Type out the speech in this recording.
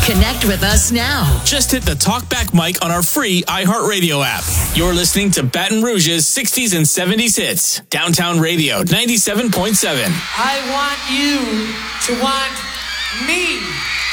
Connect with us now. Just hit the TalkBack mic on our free iHeartRadio app. You're listening to Baton Rouge's 60s and 70s hits. Downtown Radio 97.7. I want you to want me.